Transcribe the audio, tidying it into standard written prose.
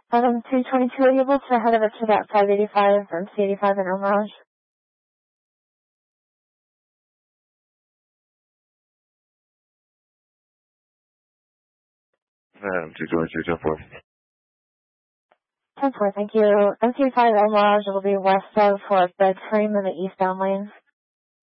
322, are you able to head over to that 585 or C85 in Eau Mirage? 222, 10-4, thank you. MC5 Eau Mirage will be west of for bed frame in the eastbound lane.